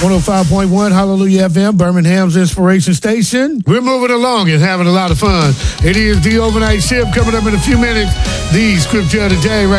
105.1 Hallelujah FM, Birmingham's Inspiration Station. We're moving along and having a lot of fun. It is the overnight shift coming up in a few minutes. The scripture of the day right